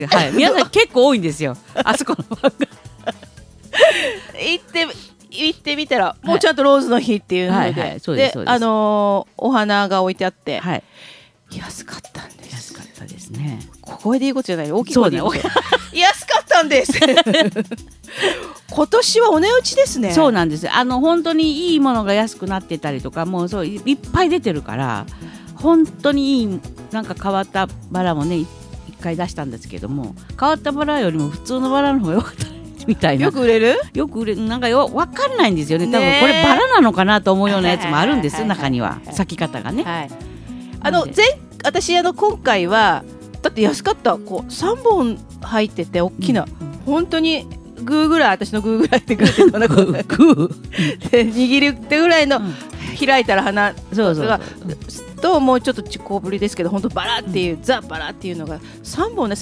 はい、皆さん結構多いんですよあそこのファンが行ってみたら、もうちゃんとローズの日っていうので、 はいはい、そうですそうです。 お花が置いてあって、 はい、 安かったんです。 安かったですね。 小声で言うことじゃない、大きい声で言うこと。 そう安かったんです今年はお値打ちですね。 そうなんです。本当にいいものが安くなってたりとか、もうそういっぱい出てるから、本当にいいなんか変わったバラもね一回出したんですけども、変わったバラよりも普通のバラの方が良かったみたいな。 よく売れる？ よく売れる。なんか分かんないんですよね。多分これバラなのかなと思うようなやつもあるんですよ、中には咲き方がね。 はい、私今回はだって安かった、こう3本入ってて大きな、本当にグーぐらい、私のグーぐらいってグーって言わなくてグーで握るってぐらいの、開いたら花がと、もうちょっと小ぶりですけど、本当バラっていう、ザバラっていうのが3本ね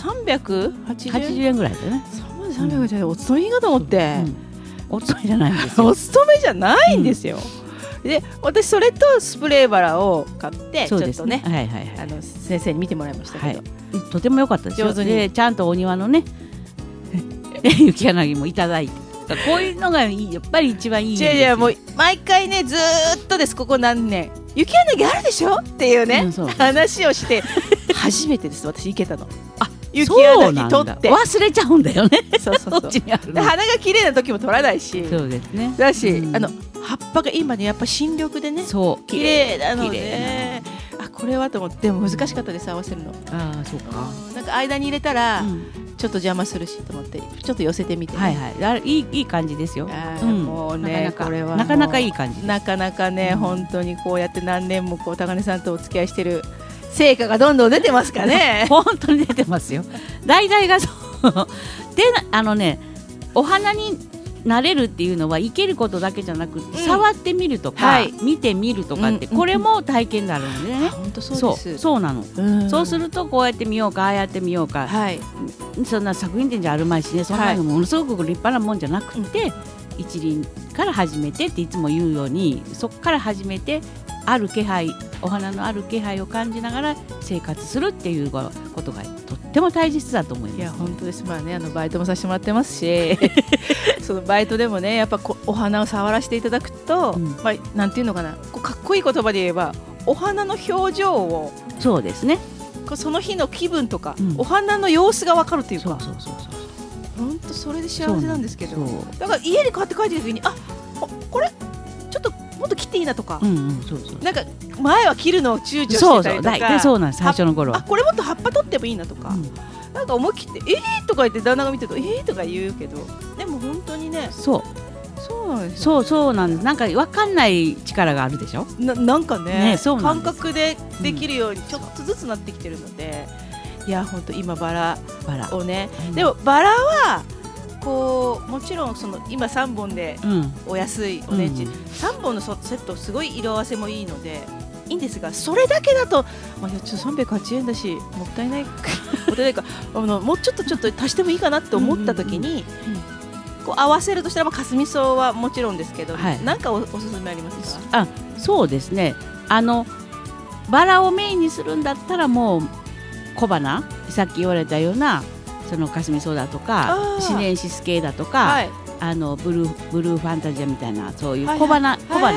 380 円ぐらいだよね。 3本で300円じゃお勤め品かと思って、 お勤めじゃないんですよ。 お勤めじゃないんですよ。で私それとスプレーバラを買って、ちょっとね、先生に見てもらいましたけど、 とても良かったですよ。 上手にでちゃんとお庭のね雪柳もいただいて、こういうのがやっぱり一番いいんですよ。 いやもう毎回ね、ずーっとです、ここ何年雪柳あるでしょっていうね、話をして初めてです、私行けたの。雪柳取って忘れちゃうんだよね。 そう花が綺麗な時も取らないし、 そうですね。 だし、葉っぱが今ねやっぱ新緑でね、綺麗なので、これはと思って。でも難しかったです、合わせるの。 そうか。 なんか間に入れたらちょっと邪魔するしと思って、ちょっと寄せてみて、 いい感じですよ。 もうね、これはなかなかいい感じ。 なかなかね、本当にこうやって何年もこう高根さんとお付き合いしてる成果がどんどん出てますかね。 本当に出てますよ。大々がそうで、お花になれるっていうのは生けることだけじゃなくて、触ってみるとか、見てみるとかって、これも体験になるんでね。 本当そうです。 そうなの。そうするとこうやってみようか、ああやってみようか、そんな作品展じゃあるまいしね、そんなのものすごく立派なもんじゃなくて、一輪から始めてっていつも言うように、そこから始めて、ある気配、お花のある気配を感じながら生活するっていうことがとっても大切だと思います。 いや本当です。まあね、バイトもさせてもらってますしそのバイトでもね、やっぱお花を触らせていただくと、なんていうのかな、かっこいい言葉で言えば、お花の表情を、 そうですね、 その日の気分とか、お花の様子が分かるっていうか、本当それで幸せなんですけど、だから家に買って帰ってる時に、これちょっともっと切っていいなとか、なんか前は切るのを躊躇してたりとか、 大体そうなんです、最初の頃は。 これもっと葉っぱ取ってもいいなとか、なんか思い切ってとか言って旦那が見てるととか言うけど、でも本当にね、そうなんですよ。 そうなんです。なんか分かんない力があるでしょ。 なんかね、感そうなんです。 覚でできるようにちょっとずつなってきてるので、いや本当今バラをね、でもバラはこうもちろん今3本でお安いお値打ち、3本のセットすごい色合わせもいいのでいいんですが、それだけだと、ちょっと380円だしもったいないかもうちょっと足してもいいかなって思った時に、こう合わせるとしたら、かすみ草はもちろんですけど、なんかおすすめありますか？ そうですね、バラをメインにするんだったら、もう小花、さっき言われたようなそのかすみ草だとかシネンシス系だとか、ブルーファンタジアみたいな、そういう小花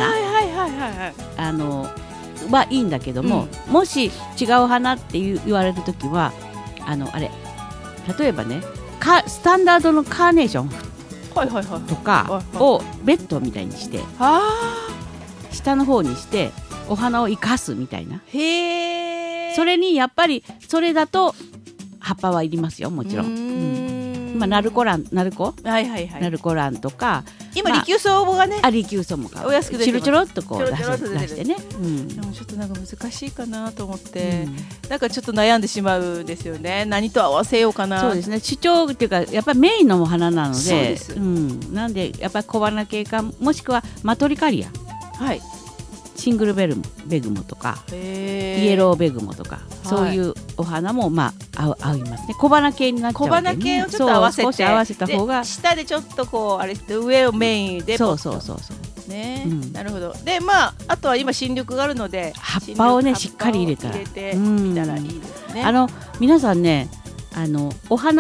はいいんだけども、もし違う花って言われるときは、例えばね、スタンダードのカーネーションとかをベッドみたいにして、下の方にしてお花を生かすみたいな。それにやっぱりそれだと葉っぱはいりますよ、もちろん。ナルコランとか、 今リキュウソウがね、 リキュウソウもお安く出てます。 チロチロっとこう出してね。 でもちょっとなんか難しいかなと思って、なんかちょっと悩んでしまうんですよね。何と合わせようかな。 そうですね、主張っていうかやっぱりメインのお花なので、なんでやっぱり小花系か、もしくはマトリカリア、シングルベグモとかイエローベグモとか、そういうお花も合いますね。小花系になっちゃうので、 小花系をちょっと合わせて、 少し合わせた方が、 下でちょっとこうあれして上をメインで、 そうね、なるほど。であとは今新緑があるので、 葉っぱをねしっかり入れてみたらいいですね。 皆さんね、 お花